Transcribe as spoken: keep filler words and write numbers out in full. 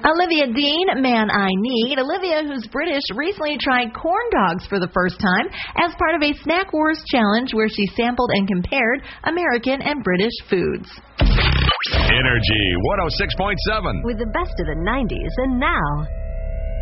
Olivia Dean, Man I Need. Olivia, who's British, recently tried corn dogs for the first time as part of a Snack Wars challenge where she sampled and compared American and British foods. Energy one oh six point seven. With the best of the nineties and now.